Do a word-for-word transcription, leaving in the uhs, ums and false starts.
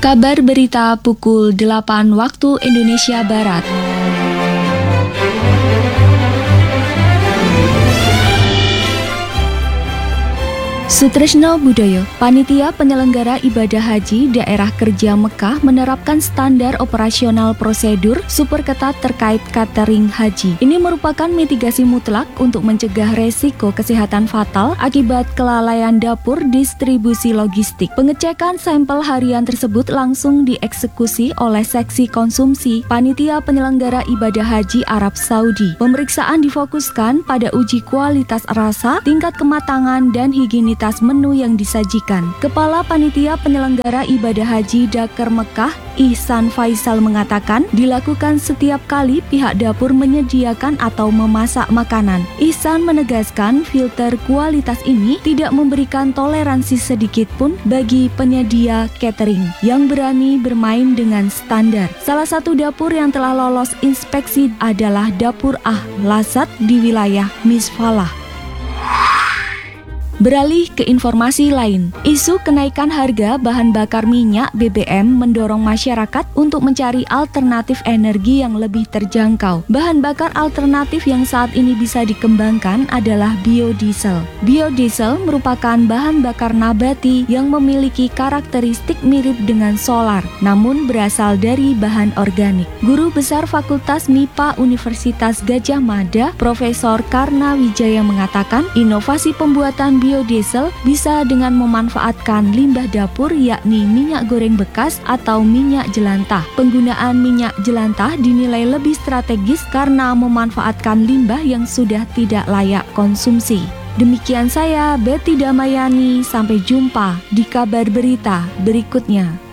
Kabar berita pukul delapan waktu Indonesia Barat. Sutresno Budoyo, panitia penyelenggara ibadah haji daerah kerja Mekah menerapkan standar operasional prosedur super ketat terkait catering haji. Ini merupakan mitigasi mutlak untuk mencegah resiko kesehatan fatal akibat kelalaian dapur distribusi logistik. Pengecekan sampel harian tersebut langsung dieksekusi oleh seksi konsumsi panitia penyelenggara ibadah haji Arab Saudi. Pemeriksaan difokuskan pada uji kualitas rasa, tingkat kematangan, dan higienitas menu yang disajikan. Kepala Panitia Penyelenggara Ibadah Haji Dakar Mekah, Ihsan Faisal mengatakan, dilakukan setiap kali pihak dapur menyediakan atau memasak makanan. Ihsan menegaskan filter kualitas ini tidak memberikan toleransi sedikit pun bagi penyedia catering yang berani bermain dengan standar. Salah satu dapur yang telah lolos inspeksi adalah Dapur Ah Lasat di wilayah Misfalah. Beralih ke informasi lain, isu kenaikan harga bahan bakar minyak B B M mendorong masyarakat untuk mencari alternatif energi yang lebih terjangkau. Bahan bakar alternatif yang saat ini bisa dikembangkan adalah biodiesel. Biodiesel merupakan bahan bakar nabati yang memiliki karakteristik mirip dengan solar, namun berasal dari bahan organik. Guru Besar Fakultas M I P A Universitas Gadjah Mada, Profesor Karna Wijaya mengatakan, inovasi pembuatan biodiesel Biodiesel bisa dengan memanfaatkan limbah dapur yakni minyak goreng bekas atau minyak jelantah. Penggunaan minyak jelantah dinilai lebih strategis karena memanfaatkan limbah yang sudah tidak layak konsumsi. Demikian saya, Betty Damayani. Sampai jumpa di kabar berita berikutnya.